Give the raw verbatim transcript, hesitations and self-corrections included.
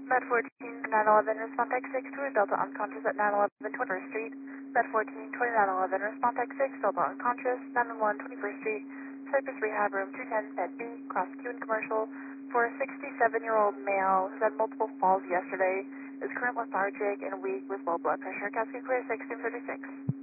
Med fourteen, nine eleven, respond X six to a Delta unconscious at nine eleven twenty-first Street. Med fourteen, twenty-nine eleven, respond X six, Delta unconscious, nine one one twenty-first Street. Cypress Rehab Room two ten, Bed B, Cross Q and Commercial, for a sixty-seven-year-old male who had multiple falls yesterday, is currently lethargic and weak with low blood pressure. Cascade clear sixteen thirty-six.